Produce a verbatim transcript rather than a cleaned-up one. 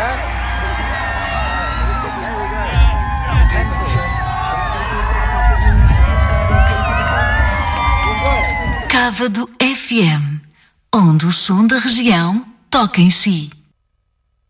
Cávado F M, onde o som da região toca em si.